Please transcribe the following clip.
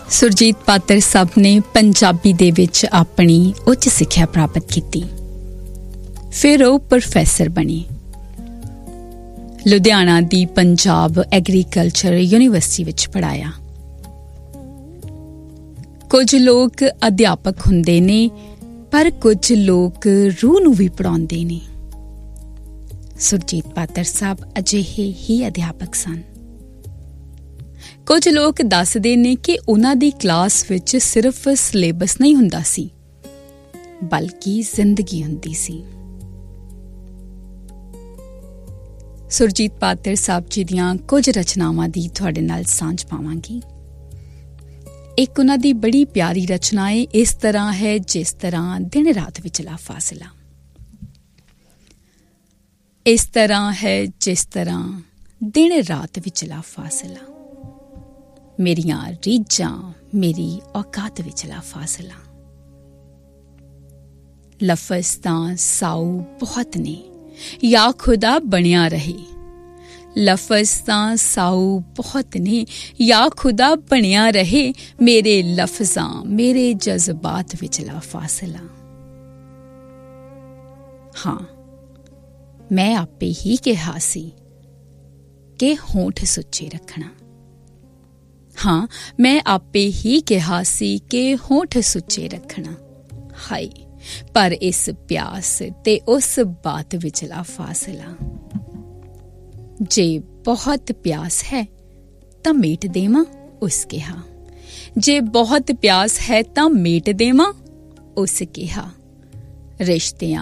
ਸੁਰਜੀਤ ਪਾਤਰ ਸਾਹਿਬ ਨੇ ਪੰਜਾਬੀ ਦੇ ਵਿੱਚ ਆਪਣੀ ਉੱਚ ਸਿੱਖਿਆ ਪ੍ਰਾਪਤ ਕੀਤੀ। ਫਿਰ ਉਹ ਪ੍ਰੋਫੈਸਰ ਬਣੇ। ਲੁਧਿਆਣਾ ਦੀ ਪੰਜਾਬ ਐਗਰੀਕਲਚਰ ਯੂਨੀਵਰਸਿਟੀ ਵਿੱਚ ਪੜ੍ਹਾਇਆ। ਕੁਝ ਲੋਕ ਅਧਿਆਪਕ ਹੁੰਦੇ ਨੇ, ਪਰ ਕੁਝ ਲੋਕ ਰੂਹ ਨੂੰ ਵੀ ਪੜ੍ਹਾਉਂਦੇ ਨੇ। ਸੁਰਜੀਤ ਪਾਤਰ ਸਾਹਿਬ ਅਜਿਹੇ ਹੀ ਅਧਿਆਪਕ ਸਨ। ਕੁਝ ਲੋਕ ਦੱਸਦੇ ਨੇ ਕਿ ਉਹਨਾਂ ਦੀ ਕਲਾਸ ਵਿੱਚ ਸਿਰਫ ਸਿਲੇਬਸ ਨਹੀਂ ਹੁੰਦਾ ਸੀ, ਬਲਕਿ ਜ਼ਿੰਦਗੀ ਹੁੰਦੀ ਸੀ। ਸੁਰਜੀਤ ਪਾਤਰ ਸਾਹਿਬ ਜੀ ਦੀਆਂ ਕੁਝ ਰਚਨਾਵਾਂ ਦੀ ਤੁਹਾਡੇ ਨਾਲ ਸਾਂਝ ਪਾਵਾਂਗੀ। ਇੱਕ ਉਹਨਾਂ ਦੀ ਬੜੀ ਪਿਆਰੀ ਰਚਨਾ ਹੈ, ਇਸ ਤਰ੍ਹਾਂ ਹੈ ਜਿਸ ਤਰ੍ਹਾਂ ਦਿਨ ਰਾਤ ਵਿਚਲਾ ਫਾਸਲਾ। ਇਸ ਤਰ੍ਹਾਂ ਹੈ ਜਿਸ ਤਰ੍ਹਾਂ ਦਿਨ ਰਾਤ ਵਿਚਲਾ ਫਾਸਲਾ, ਮੇਰੀਆਂ ਰੀਝਾਂ ਮੇਰੀ ਔਕਾਤ ਵਿਚਲਾ ਫਾਸਲਾ। ਲਫ਼ਜ਼ ਤਾਂ ਸਾਊ ਬਹੁਤ ਨੇ, ਯਾ ਖੁਦਾ ਬਣਿਆ ਰਹੇ। ਲਫ਼ਜ਼ ਤਾਂ ਸਾਊ ਬਹੁਤ ਨੇ, ਯਾ ਖੁਦਾ ਬਣਿਆ ਰਹੇ। ਮੇਰੇ ਲਫ਼ਜ਼ਾਂ ਮੇਰੇ ਜਜ਼ਬਾਤ ਵਿਚਲਾ ਫਾਸਲਾ। ਹਾਂ, ਮੈਂ ਆਪੇ ਹੀ ਕਿਹਾ ਸੀ ਕਿ ਹੋਂਠ ਸੁੱਚੇ ਰੱਖਣਾ। ਹਾਂ, ਮੈਂ ਆਪੇ ਹੀ ਕਿਹਾ ਸੀ ਕਿ ਹੋਂਠ ਸੁੱਚੇ ਰੱਖਣਾ। ਹਾਏ, ਪਰ ਇਸ ਪਿਆਸ ਤੇ ਉਸ ਬਾਤ ਵਿਚਲਾ ਫਾਸਲਾ। ਜੇ ਬਹੁਤ ਪਿਆਸ ਹੈ ਤਾਂ ਮੇਟ ਦੇਵਾਂ, ਉਸ ਕਿਹਾ। ਜੇ ਬਹੁਤ ਪਿਆਸ ਹੈ ਤਾਂ ਮੇਟ ਦੇਵਾਂ, ਉਸ ਕਿਹਾ। ਰਿਸ਼ਤਿਆਂ